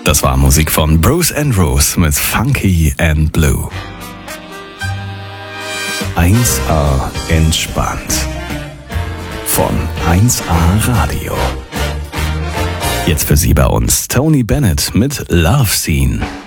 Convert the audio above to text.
Das war Musik von Bruce and Rose mit Funky and Blue. 1A entspannt. Von 1A Radio. Jetzt für Sie bei uns Tony Bennett mit Love Scene.